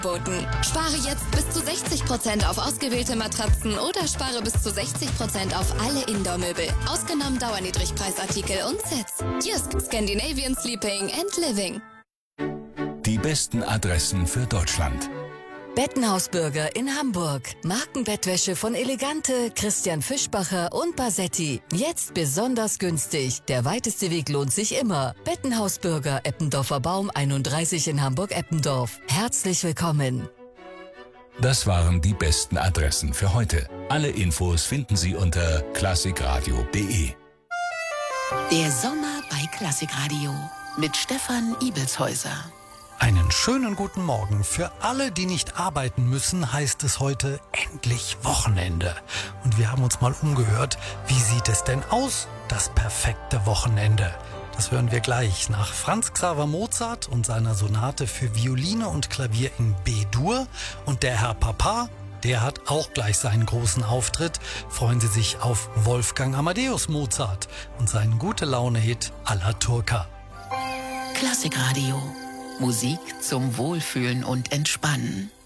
Boten. Spare jetzt bis zu 60% auf ausgewählte Matratzen oder spare bis zu 60% auf alle Indoor-Möbel. Ausgenommen Dauerniedrigpreisartikel und Sets. Jysk, Scandinavian Sleeping and Living. Die besten Adressen für Deutschland. Bettenhausbürger in Hamburg. Markenbettwäsche von Elegante, Christian Fischbacher und Basetti. Jetzt besonders günstig. Der weiteste Weg lohnt sich immer. Bettenhausbürger, Eppendorfer Baum 31 in Hamburg-Eppendorf. Herzlich willkommen. Das waren die besten Adressen für heute. Alle Infos finden Sie unter klassikradio.de. Der Sommer bei Klassikradio mit Stefan Ibelshäuser. Einen schönen guten Morgen. Für alle, die nicht arbeiten müssen, heißt es heute endlich Wochenende. Und wir haben uns mal umgehört, wie sieht es denn aus, das perfekte Wochenende? Das hören wir gleich nach Franz Xaver Mozart und seiner Sonate für Violine und Klavier in B-Dur. Und der Herr Papa, der hat auch gleich seinen großen Auftritt. Freuen Sie sich auf Wolfgang Amadeus Mozart und seinen Gute-Laune-Hit Alla Turca. Klassikradio. Musik zum Wohlfühlen und Entspannen.